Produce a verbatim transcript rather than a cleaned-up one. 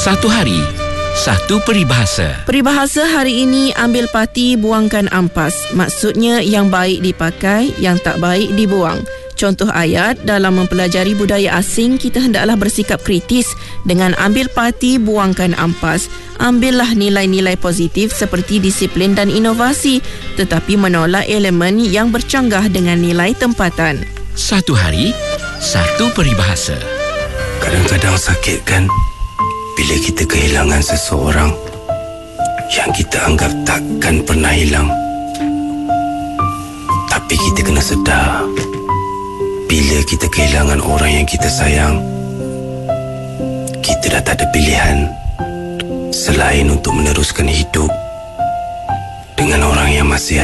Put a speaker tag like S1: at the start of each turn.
S1: Satu hari, satu peribahasa.
S2: Peribahasa hari ini, ambil parti, buangkan ampas. Maksudnya yang baik dipakai, yang tak baik dibuang. Contoh ayat, dalam mempelajari budaya asing, kita hendaklah bersikap kritis dengan ambil parti, buangkan ampas. Ambillah nilai-nilai positif seperti disiplin dan inovasi, tetapi menolak elemen yang bercanggah dengan nilai tempatan.
S1: Satu hari, satu peribahasa.
S3: Kadang-kadang sakit kan bila kita kehilangan seseorang yang kita anggap takkan pernah hilang. Tapi kita kena sedar, bila kita kehilangan orang yang kita sayang, kita dah tak ada pilihan selain untuk meneruskan hidup dengan orang yang masih ada.